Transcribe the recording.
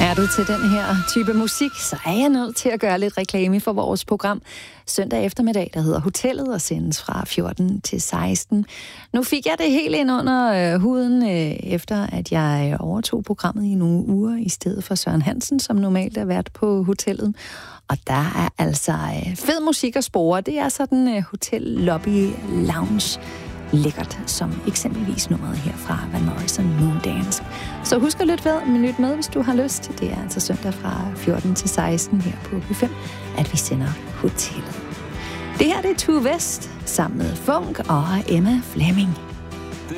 Er du til den her type musik, så er jeg nødt til at gøre lidt reklame for vores program søndag eftermiddag, der hedder Hotellet og sendes fra 14 til 16. Nu fik jeg det helt ind under huden, efter at jeg overtog programmet i nogle uger, i stedet for Søren Hansen, som normalt er vært på hotellet. Og der er altså fed musik at spore. Det er sådan hotel, lobby, lounge, lækkert, som eksempelvis nummeret her fra Van Morrison, Moondance. Så husk at lytte med, hvis du har lyst. Det er altså søndag fra 14 til 16 her på P5, at vi sender Hotellet. Det her det er Tue West sammen med Funk og Emma Fleming.